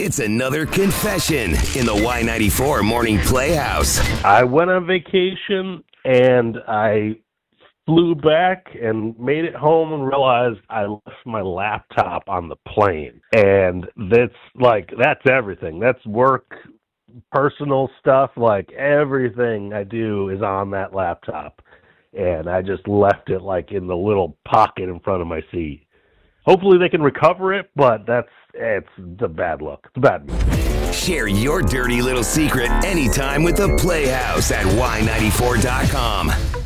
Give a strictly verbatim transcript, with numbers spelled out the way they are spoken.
It's another confession in the Y ninety-four Morning Playhouse. I went on vacation and I flew back and made it home and realized I left my laptop on the plane. And that's like, that's everything. That's work, personal stuff, like everything I do is on that laptop. And I just left it like in the little pocket in front of my seat. Hopefully they can recover it, but that's, it's the bad luck. It's bad. Share your dirty little secret anytime with the Playhouse at Y ninety-four dot com.